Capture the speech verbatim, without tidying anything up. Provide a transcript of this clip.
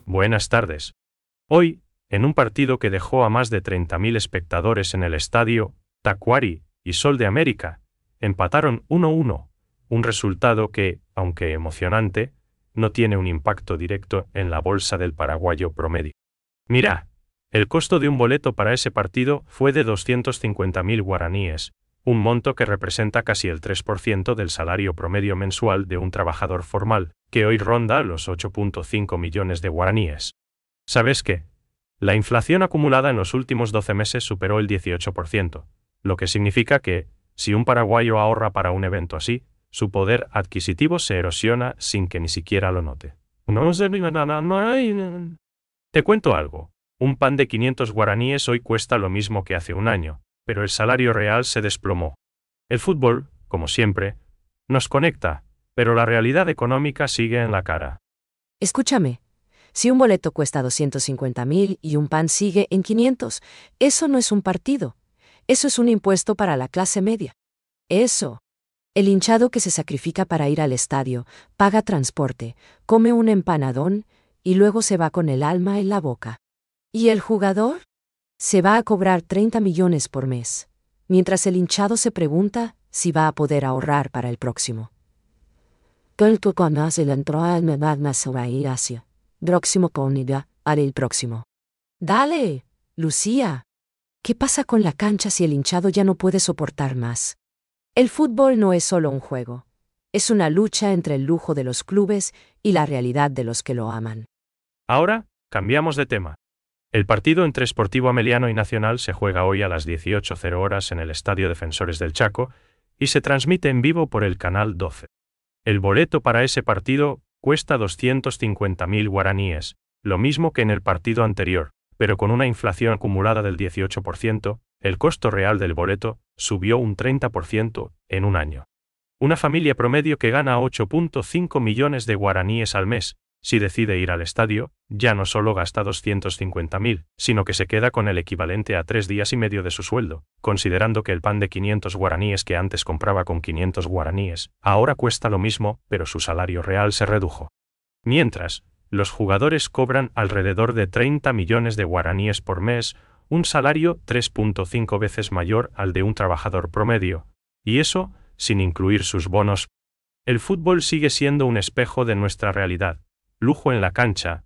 Buenas tardes. Hoy, en un partido que dejó a más de treinta mil espectadores en el estadio Tacuary y Sol de América, empataron uno uno, un resultado que, aunque emocionante, no tiene un impacto directo en la bolsa del paraguayo promedio. Mira, el costo de un boleto para ese partido fue de doscientos cincuenta mil guaraníes, un monto que representa casi el tres por ciento del salario promedio mensual de un trabajador formal, que hoy ronda los ocho punto cinco millones de guaraníes. ¿Sabes qué? La inflación acumulada en los últimos doce meses superó el dieciocho por ciento, lo que significa que, si un paraguayo ahorra para un evento así, su poder adquisitivo se erosiona sin que ni siquiera lo note. No sé. Te cuento algo. Un pan de quinientos guaraníes hoy cuesta lo mismo que hace un año, pero el salario real se desplomó. El fútbol, como siempre, nos conecta, pero la realidad económica sigue en la cara. Escúchame. Si un boleto cuesta doscientos cincuenta mil y un pan sigue en quinientos, eso no es un partido. Eso es un impuesto para la clase media. Eso. El hinchado que se sacrifica para ir al estadio, paga transporte, come un empanadón y luego se va con el alma en la boca. ¿Y el jugador? Se va a cobrar treinta millones por mes, mientras el hinchado se pregunta si va a poder ahorrar para el próximo. ¿Cuánto conoce la entrada en la Asia? Próximo conida, haré el próximo. Dale, Lucía. ¿Qué pasa con la cancha si el hinchado ya no puede soportar más? El fútbol no es solo un juego. Es una lucha entre el lujo de los clubes y la realidad de los que lo aman. Ahora, cambiamos de tema. El partido entre Sportivo Ameliano y Nacional se juega hoy a las dieciocho horas en el Estadio Defensores del Chaco y se transmite en vivo por el Canal doce. El boleto para ese partido cuesta doscientos cincuenta mil guaraníes, lo mismo que en el partido anterior, pero con una inflación acumulada del dieciocho por ciento, el costo real del boleto subió un treinta por ciento en un año. Una familia promedio que gana ocho punto cinco millones de guaraníes al mes, si decide ir al estadio, ya no solo gasta doscientos cincuenta mil, sino que se queda con el equivalente a tres días y medio de su sueldo, considerando que el pan de quinientos guaraníes que antes compraba con quinientos guaraníes, ahora cuesta lo mismo, pero su salario real se redujo. Mientras, los jugadores cobran alrededor de treinta millones de guaraníes por mes, un salario tres punto cinco veces mayor al de un trabajador promedio, y eso, sin incluir sus bonos. El fútbol sigue siendo un espejo de nuestra realidad. Lujo en la cancha,